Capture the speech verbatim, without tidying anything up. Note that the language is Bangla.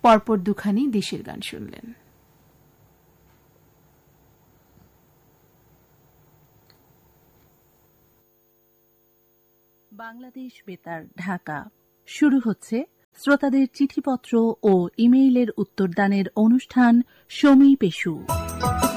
পরপর দুখানি দেশের গান শুনলেন। বাংলাদেশ বেতার, ঢাকা। শুরু হচ্ছে শ্রোতাদের চিঠিপত্র ও ইমেইলের উত্তরদানের অনুষ্ঠান সমী পেশু।